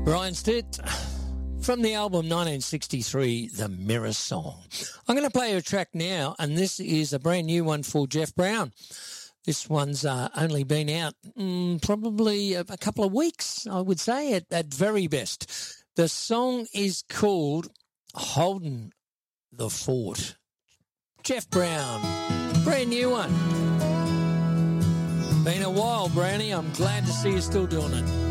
Brian Stitt from the album 1963, The Mirror Song. I'm going to play a track now, and this is a brand new one for Jeff Brown. This one's only been out probably a couple of weeks, I would say, at very best. The song is called Holding the Fort. Jeff Brown, brand new one. Been a while, Brownie. I'm glad to see you still doing it.